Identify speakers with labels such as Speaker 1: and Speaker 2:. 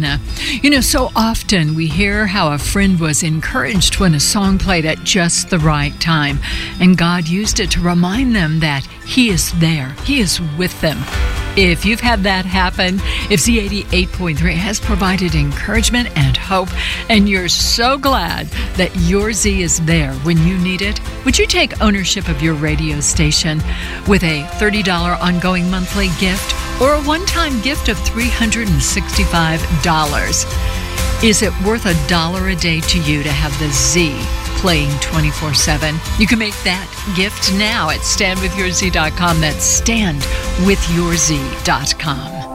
Speaker 1: Donna. So often we hear how a friend was encouraged when a song played at just the right time, and God used it to remind them that He is there. He is with them. If you've had that happen, if Z88.3 has provided encouragement and hope, and you're so glad that your Z is there when you need it, would you take ownership of your radio station with a $30 ongoing monthly gift or a one-time gift of $365? Is it worth $1 a day to you to have the Z playing 24/7? You can make that gift now at standwithyourz.com. That's standwithyourz.com.